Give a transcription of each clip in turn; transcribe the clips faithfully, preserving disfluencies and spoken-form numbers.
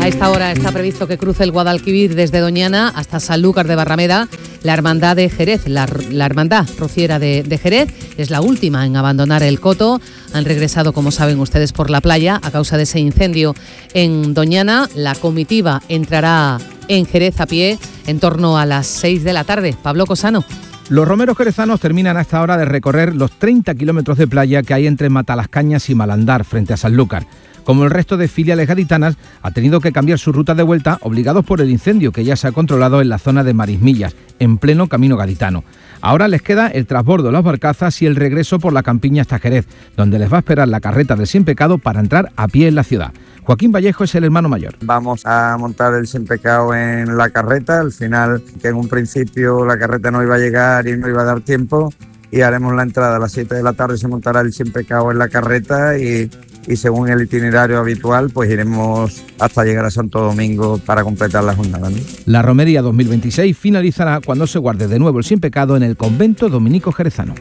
A esta hora está previsto que cruce el Guadalquivir desde Doñana hasta Sanlúcar de Barrameda la Hermandad de Jerez. La, la Hermandad Rociera de, de Jerez es la última en abandonar el Coto. Han regresado, como saben ustedes, por la playa a causa de ese incendio en Doñana. La comitiva entrará en Jerez a pie en torno a las seis de la tarde. Pablo Cosano. Los romeros jerezanos terminan a esta hora de recorrer los treinta kilómetros de playa que hay entre Matalascañas y Malandar, frente a Sanlúcar. Como el resto de filiales gaditanas, ha tenido que cambiar su ruta de vuelta, obligados por el incendio que ya se ha controlado en la zona de Marismillas, en pleno camino gaditano. Ahora les queda el transbordo de las barcazas y el regreso por la campiña hasta Jerez, donde les va a esperar la carreta del Sin Pecado para entrar a pie en la ciudad. Joaquín Vallejo es el hermano mayor. Vamos a montar el Sin Pecado en la carreta, al final, que en un principio la carreta no iba a llegar y no iba a dar tiempo, y haremos la entrada a las siete de la tarde, se montará el Sin Pecado en la carreta y... y según el itinerario habitual, pues iremos hasta llegar a Santo Domingo para completar la jornada, ¿no? La romería dos mil veintiséis finalizará cuando se guarde de nuevo el Sin Pecado en el convento dominico jerezano.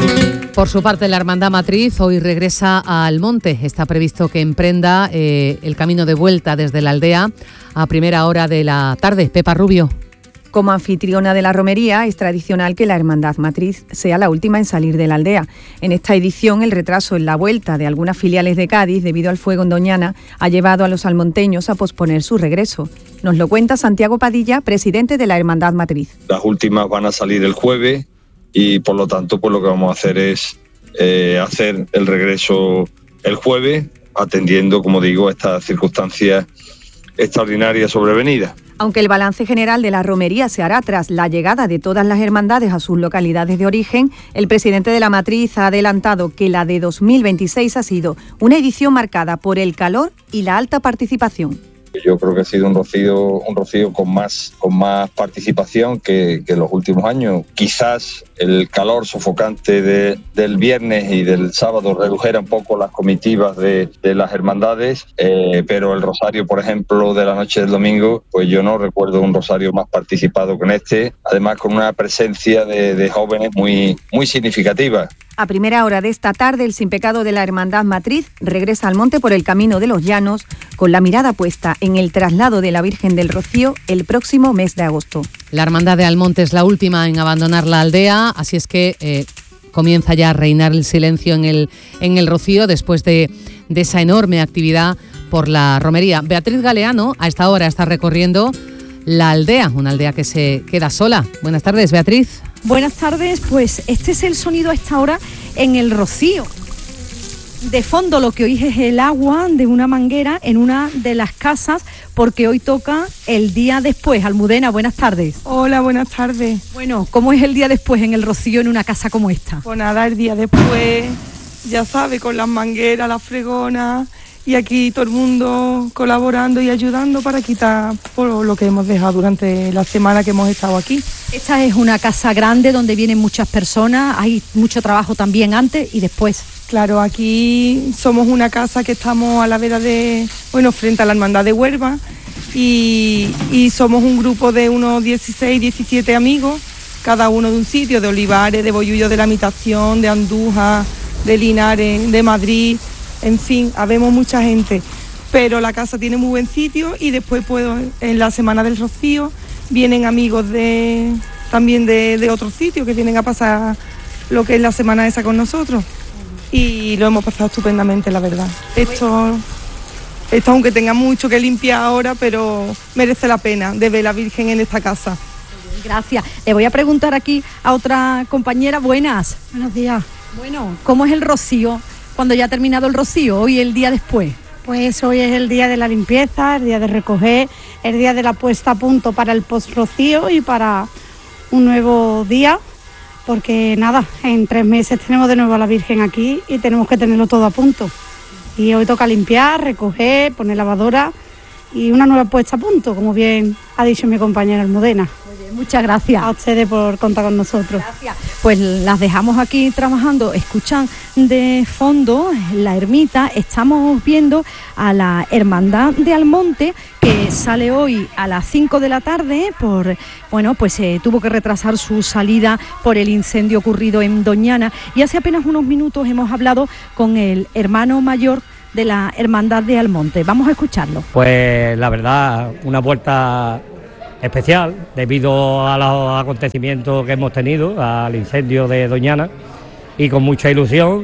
Por su parte, la Hermandad Matriz hoy regresa a Almonte. Está previsto que emprenda eh, el camino de vuelta desde la aldea a primera hora de la tarde. Pepa Rubio. Como anfitriona de la romería, es tradicional que la Hermandad Matriz sea la última en salir de la aldea. En esta edición, el retraso en la vuelta de algunas filiales de Cádiz debido al fuego en Doñana ha llevado a los almonteños a posponer su regreso. Nos lo cuenta Santiago Padilla, presidente de la Hermandad Matriz. Las últimas van a salir el jueves y por lo tanto pues lo que vamos a hacer es eh, hacer el regreso el jueves, atendiendo, como digo, estas circunstancias extraordinarias sobrevenidas. Aunque el balance general de la romería se hará tras la llegada de todas las hermandades a sus localidades de origen, el presidente de la Matriz ha adelantado que la de dos mil veintiséis ha sido una edición marcada por el calor y la alta participación. Yo creo que ha sido un rocío, un rocío con más, con más participación que, que los últimos años. Quizás el calor sofocante de, del viernes y del sábado redujera un poco las comitivas de, de las hermandades, eh, pero el rosario, por ejemplo, de la noche del domingo, pues yo no recuerdo un rosario más participado que este, además con una presencia de, de jóvenes muy, muy significativa. A primera hora de esta tarde, el Sin Pecado de la Hermandad Matriz regresa al monte por el Camino de los Llanos, con la mirada puesta en el traslado de la Virgen del Rocío el próximo mes de agosto. La Hermandad de Almonte es la última en abandonar la aldea, así es que eh, comienza ya a reinar el silencio en el, en el Rocío después de, de esa enorme actividad por la romería. Beatriz Galeano a esta hora está recorriendo la aldea, una aldea que se queda sola. Buenas tardes, Beatriz. Buenas tardes, pues este es el sonido a esta hora en el Rocío. De fondo lo que oís es el agua de una manguera en una de las casas, porque hoy toca el día después. Almudena, buenas tardes. Hola, buenas tardes. Bueno, ¿cómo es el día después en el Rocío en una casa como esta? Pues nada, el día después, ya sabe, con las mangueras, las fregonas, y aquí todo el mundo colaborando y ayudando para quitar por lo que hemos dejado durante la semana que hemos estado aquí. Esta es una casa grande donde vienen muchas personas, hay mucho trabajo también antes y después. Claro, aquí somos una casa que estamos a la vera de, bueno, frente a la Hermandad de Huelva, y, y somos un grupo de unos dieciséis, diecisiete amigos, cada uno de un sitio, de Olivares, de Bollullo de la Imitación, de Andújar, de Linares, de Madrid. En fin, habemos mucha gente, pero la casa tiene muy buen sitio, y después puedo, en la Semana del Rocío vienen amigos de también de, de otros sitios que vienen a pasar lo que es la semana esa con nosotros, y lo hemos pasado estupendamente, la verdad. Esto, esto aunque tenga mucho que limpiar ahora, pero merece la pena de ver la Virgen en esta casa. Gracias. Le voy a preguntar aquí a otra compañera. Buenas. Buenos días. Bueno, ¿cómo es el Rocío cuando ya ha terminado el Rocío, hoy el día después? Pues hoy es el día de la limpieza, el día de recoger, el día de la puesta a punto para el post-Rocío y para un nuevo día, porque nada, en tres meses tenemos de nuevo a la Virgen aquí y tenemos que tenerlo todo a punto. Y hoy toca limpiar, recoger, poner lavadora y una nueva puesta a punto, como bien ha dicho mi compañera Almudena. Oye, muchas gracias. A ustedes por contar con nosotros. Gracias. Pues las dejamos aquí trabajando. Escuchan de fondo la ermita. Estamos viendo a la Hermandad de Almonte, que sale hoy a las cinco de la tarde por, bueno, pues eh, tuvo que retrasar su salida por el incendio ocurrido en Doñana. Y hace apenas unos minutos hemos hablado con el hermano mayor de la Hermandad de Almonte. Vamos a escucharlo. Pues la verdad, una vuelta especial debido a los acontecimientos que hemos tenido, al incendio de Doñana, y con mucha ilusión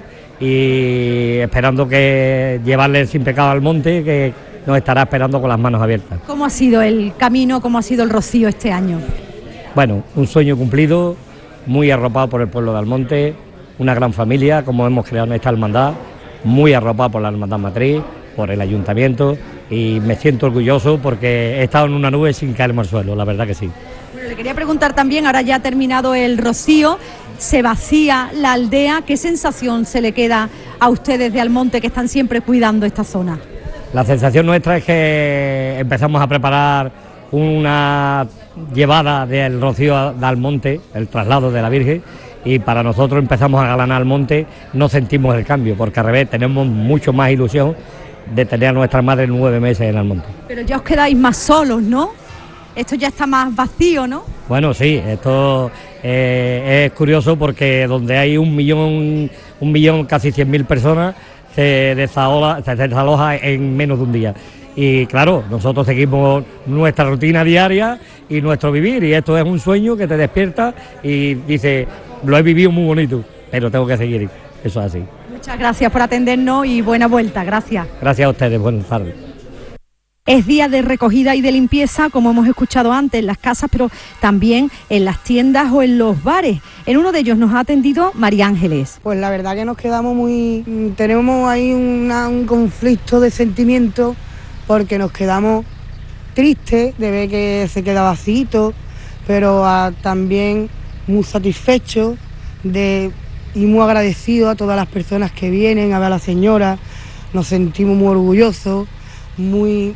y esperando que llevarle el Sin Pecado al monte, que nos estará esperando con las manos abiertas. ¿Cómo ha sido el camino, cómo ha sido el rocío este año? Bueno, un sueño cumplido, muy arropado por el pueblo de Almonte, una gran familia, como hemos creado en esta hermandad, muy arropado por la Hermandad Matriz, por el Ayuntamiento, y me siento orgulloso porque he estado en una nube sin caerme al suelo, la verdad que sí. Bueno, le quería preguntar también, ahora ya ha terminado el rocío, se vacía la aldea, ¿qué sensación se le queda a ustedes de Almonte que están siempre cuidando esta zona? La sensación nuestra es que empezamos a preparar una llevada del rocío de Almonte, el traslado de la Virgen, y para nosotros empezamos a galanar Almonte, no sentimos el cambio, porque al revés tenemos mucho más ilusión de tener a nuestra madre nueve meses en Almonte. Pero ya os quedáis más solos, ¿no? Esto ya está más vacío, ¿no? Bueno, sí, esto eh, es curioso porque donde hay un millón, un millón casi cien mil personas, se desaloja, se desaloja en menos de un día. Y claro, nosotros seguimos nuestra rutina diaria y nuestro vivir, y esto es un sueño que te despierta y dice, lo he vivido muy bonito, pero tengo que seguir, eso es así. Muchas gracias por atendernos y buena vuelta, gracias. Gracias a ustedes, buenas tardes. Es día de recogida y de limpieza, como hemos escuchado antes, en las casas, pero también en las tiendas o en los bares. En uno de ellos nos ha atendido María Ángeles. Pues la verdad que nos quedamos muy... tenemos ahí una, un conflicto de sentimientos, porque nos quedamos tristes de ver que se queda vacío, pero a, también muy satisfechos de, y muy agradecidos a todas las personas que vienen a ver a la señora. Nos sentimos muy orgullosos, muy...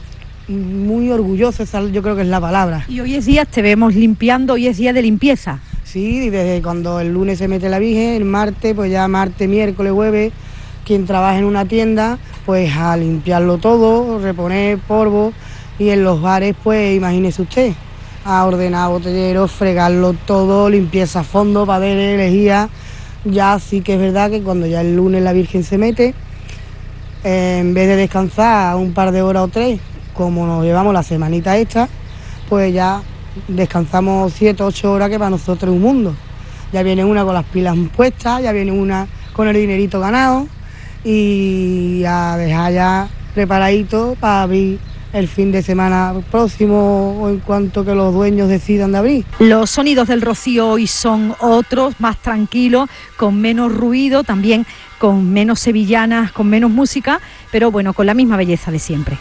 muy orgulloso, esa yo creo que es la palabra. Y hoy es día, te vemos limpiando, hoy es día de limpieza. Sí, desde cuando el lunes se mete la Virgen, el martes, pues ya martes, miércoles, jueves, quien trabaja en una tienda, pues a limpiarlo todo, reponer polvo, y en los bares, pues imagínese usted, a ordenar botelleros, fregarlo todo, limpieza a fondo, papeles, lejía. Ya sí que es verdad que cuando ya el lunes la Virgen se mete, eh, en vez de descansar un par de horas o tres, como nos llevamos la semanita esta, pues ya descansamos siete, ocho horas, que para nosotros es un mundo. Ya viene una con las pilas puestas, ya viene una con el dinerito ganado y a dejar ya preparadito para abrir el fin de semana próximo o en cuanto que los dueños decidan de abrir. Los sonidos del rocío hoy son otros, más tranquilos, con menos ruido, también con menos sevillanas, con menos música, pero bueno, con la misma belleza de siempre.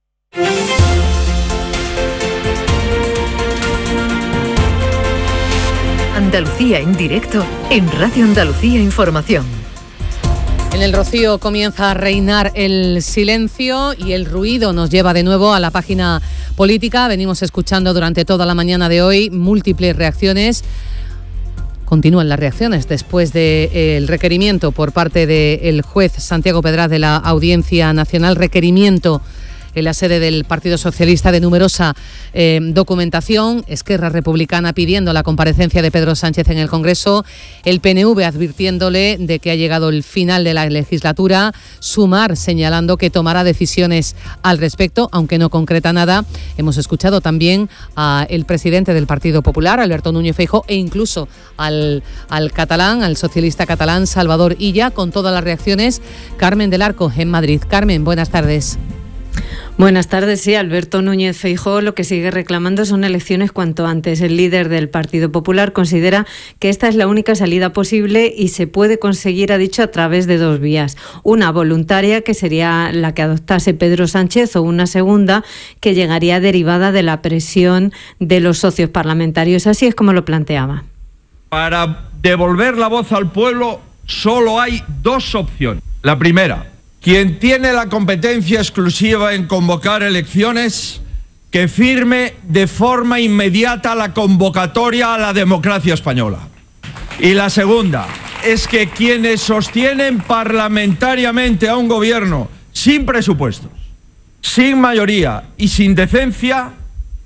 Andalucía en directo en Radio Andalucía Información. En el rocío comienza a reinar el silencio y el ruido nos lleva de nuevo a la página política. Venimos escuchando durante toda la mañana de hoy múltiples reacciones. Continúan las reacciones después del requerimiento por parte del juez Santiago Pedraz de la Audiencia Nacional, requerimiento en la sede del Partido Socialista de numerosa eh, documentación. Esquerra Republicana pidiendo la comparecencia de Pedro Sánchez en el Congreso, el P N V advirtiéndole de que ha llegado el final de la legislatura, Sumar señalando que tomará decisiones al respecto, aunque no concreta nada. Hemos escuchado también al presidente del Partido Popular, Alberto Núñez Feijóo, e incluso al, al catalán, al socialista catalán Salvador Illa, con todas las reacciones. Carmen del Arco en Madrid. Carmen, buenas tardes. Buenas tardes. Sí, Alberto Núñez Feijóo lo que sigue reclamando son elecciones cuanto antes. El líder del Partido Popular considera que esta es la única salida posible y se puede conseguir, ha dicho, a través de dos vías. Una voluntaria, que sería la que adoptase Pedro Sánchez, o una segunda que llegaría derivada de la presión de los socios parlamentarios. Así es como lo planteaba. Para devolver la voz al pueblo solo hay dos opciones. La primera: quien tiene la competencia exclusiva en convocar elecciones, que firme de forma inmediata la convocatoria a la democracia española. Y la segunda es que quienes sostienen parlamentariamente a un gobierno sin presupuestos, sin mayoría y sin decencia,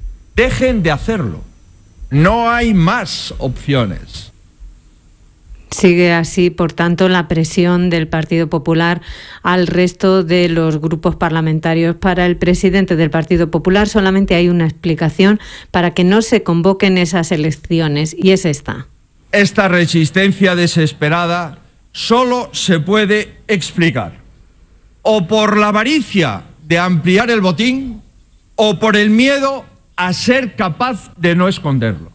dejen de hacerlo. No hay más opciones. Sigue así, por tanto, la presión del Partido Popular al resto de los grupos parlamentarios. Para el presidente del Partido Popular solamente hay una explicación para que no se convoquen esas elecciones, y es esta. Esta resistencia desesperada solo se puede explicar o por la avaricia de ampliar el botín o por el miedo a ser capaz de no esconderlo.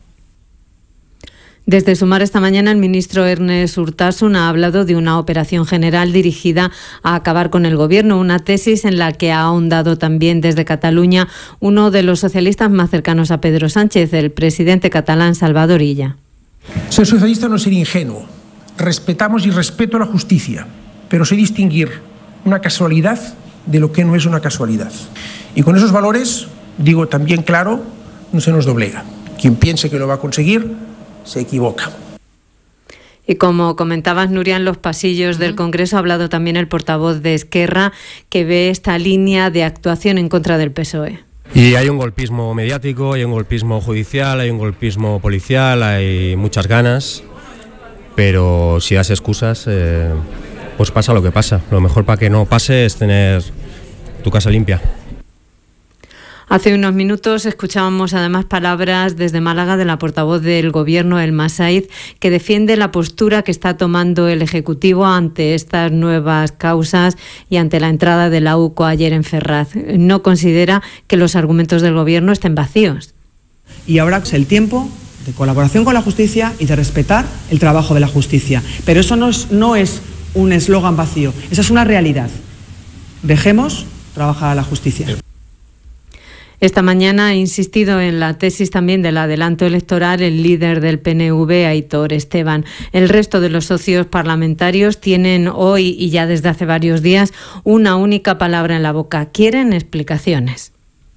Desde Sumar esta mañana el ministro Ernest Urtasun ha hablado de una operación general dirigida a acabar con el gobierno, una tesis en la que ha ahondado también desde Cataluña uno de los socialistas más cercanos a Pedro Sánchez, el presidente catalán Salvador Illa. Ser socialista no es ser ingenuo. Respetamos y respeto la justicia, pero sé distinguir una casualidad de lo que no es una casualidad. Y con esos valores, digo también claro, no se nos doblega. Quien piense que lo va a conseguir se equivoca. Y como comentabas, Nuria, en los pasillos del Congreso ha hablado también el portavoz de Esquerra, que ve esta línea de actuación en contra del P S O E. Y hay un golpismo mediático, hay un golpismo judicial, hay un golpismo policial, hay muchas ganas, pero si das excusas, eh, pues pasa lo que pasa. Lo mejor para que no pase es tener tu casa limpia. Hace unos minutos escuchábamos además palabras desde Málaga de la portavoz del Gobierno, Elma Saiz, que defiende la postura que está tomando el Ejecutivo ante estas nuevas causas y ante la entrada de la U C O ayer en Ferraz. No considera que los argumentos del Gobierno estén vacíos. Y ahora es el tiempo de colaboración con la justicia y de respetar el trabajo de la justicia. Pero eso no es, no es un eslogan vacío, esa es una realidad. Dejemos trabajar a la justicia. Esta mañana ha insistido en la tesis también del adelanto electoral el líder del P N V, Aitor Esteban. El resto de los socios parlamentarios tienen hoy y ya desde hace varios días una única palabra en la boca. Quieren explicaciones.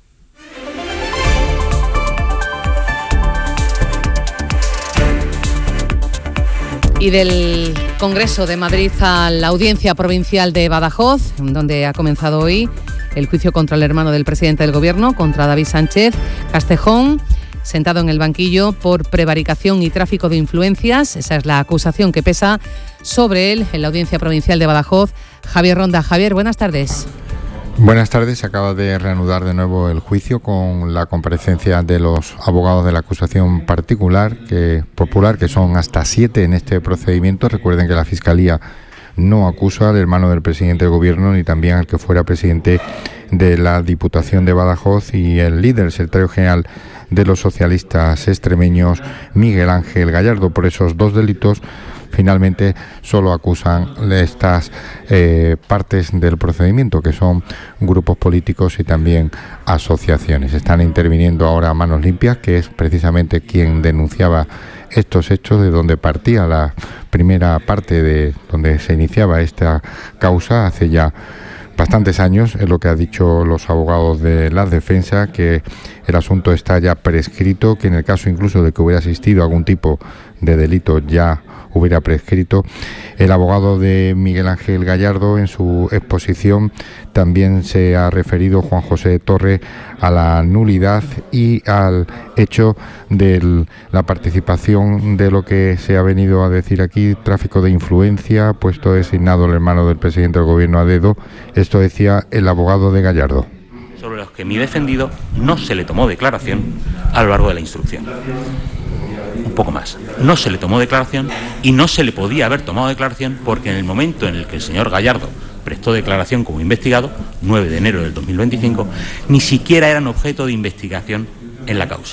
Y del Congreso de Madrid a la Audiencia Provincial de Badajoz, donde ha comenzado hoy el juicio contra el hermano del presidente del Gobierno, contra David Sánchez Castejón, sentado en el banquillo por prevaricación y tráfico de influencias. Esa es la acusación que pesa sobre él en la Audiencia Provincial de Badajoz. Javier Ronda. Javier, buenas tardes. Buenas tardes. Se acaba de reanudar de nuevo el juicio con la comparecencia de los abogados de la acusación particular, que, popular, que son hasta siete en este procedimiento. Recuerden que la Fiscalía no acusa al hermano del presidente del Gobierno ni también al que fuera presidente de la Diputación de Badajoz, y el líder, el secretario general de los socialistas extremeños, Miguel Ángel Gallardo. Por esos dos delitos finalmente solo acusan estas eh, partes del procedimiento, que son grupos políticos y también asociaciones. Están interviniendo ahora Manos Limpias, que es precisamente quien denunciaba estos hechos, de donde partía la primera parte, de donde se iniciaba esta causa hace ya bastantes años. Es lo que han dicho los abogados de la defensa, que el asunto está ya prescrito, que en el caso incluso de que hubiera existido algún tipo de delito ya hubiera prescrito. El abogado de Miguel Ángel Gallardo, en su exposición, también se ha referido, Juan José Torre, a la nulidad y al hecho de la participación de lo que se ha venido a decir aquí, tráfico de influencia, puesto designado el hermano del presidente del Gobierno a dedo. Esto decía el abogado de Gallardo. Sobre los que mi defendido no se le tomó declaración a lo largo de la instrucción. Un poco más. No se le tomó declaración y no se le podía haber tomado declaración porque en el momento en el que el señor Gallardo prestó declaración como investigado, nueve de enero del dos mil veinticinco, ni siquiera eran objeto de investigación en la causa.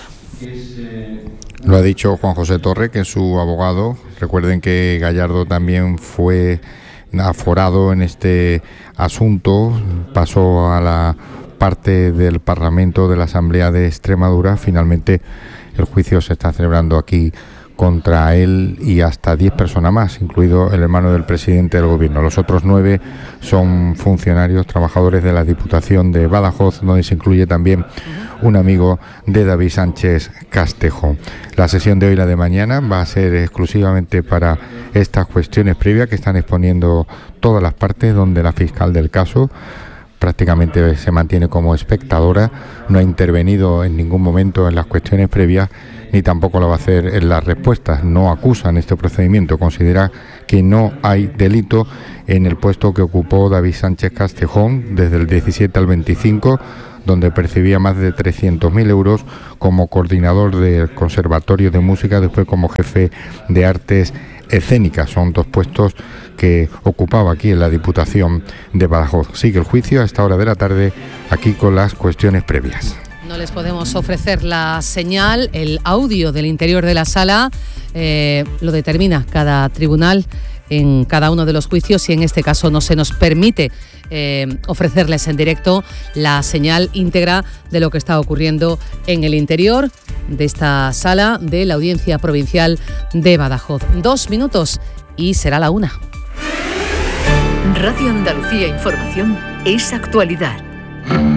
Lo ha dicho Juan José Torre, que es su abogado. Recuerden que Gallardo también fue aforado en este asunto, pasó a la parte del Parlamento de la Asamblea de Extremadura. Finalmente el juicio se está celebrando aquí contra él y hasta diez personas más, incluido el hermano del presidente del Gobierno. Los otros nueve son funcionarios, trabajadores de la Diputación de Badajoz, donde se incluye también un amigo de David Sánchez Castejón. La sesión de hoy, la de mañana, va a ser exclusivamente para estas cuestiones previas que están exponiendo todas las partes, donde la fiscal del caso prácticamente se mantiene como espectadora, no ha intervenido en ningún momento en las cuestiones previas ni tampoco lo va a hacer en las respuestas. No acusa en este procedimiento, considera que no hay delito en el puesto que ocupó David Sánchez Castejón desde el diecisiete al veinticinco, donde percibía más de trescientos mil euros como coordinador del Conservatorio de Música, después como jefe de Artes Escénicas. Son dos puestos que ocupaba aquí en la Diputación de Badajoz. Sigue el juicio a esta hora de la tarde, aquí con las cuestiones previas. No les podemos ofrecer la señal, el audio del interior de la sala, eh, lo determina cada tribunal en cada uno de los juicios y en este caso no se nos permite eh, ofrecerles en directo la señal íntegra de lo que está ocurriendo en el interior de esta sala de la Audiencia Provincial de Badajoz. Dos minutos y será la una. Radio Andalucía Información es actualidad.